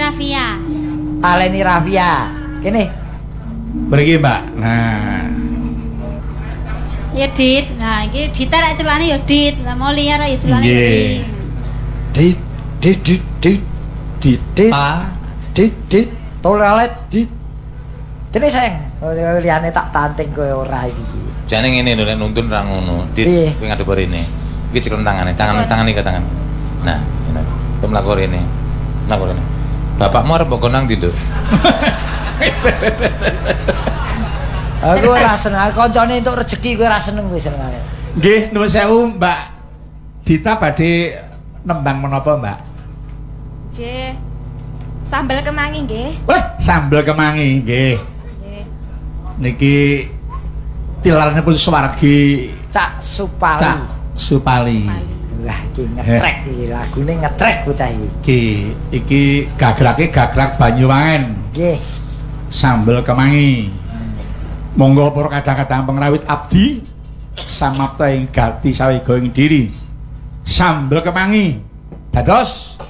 Rafia. Taleni Rafia. Kene. Mriki, Mbak. Nah. Ya Dit. Nah, iki Dita rek celane ya Dit. Lah mau liar ya celane ya Dit. Dit. Toilet dit. Kene sayang. Liyane tak tanting kowe ora iki. Jane ngene lho nek nuntun ra ngono. Dit kowe ngadep rene. Iki cekel tangane, tangan iki tangan. Nah, ngene. Kowe mlaku rene. Mlaku rene. Bapakmu arep mbok nang ndi, Lho? Aku ora seneng, kancane entuk rezeki kowe ora seneng kowe senengane. Nggih, nuwun sewu, Mbak. Dita badhe nembang menapa, Mbak? Nggih. Sambel kemangi nggih. Wah, sambel kemangi nggih. Nggih. Niki tilaripun Suwargi Cak Supali. Cak Supali. Wah, iki ngetrek iki lagune ngetrek bocah iki. Iki gagrake gagrag Banyuwangen. Nggih. Sambel kemangi. Monggo para kadang-kadang pengrawit abdi samapta ing gati sawiga ing diri. Sambel kemangi. Dados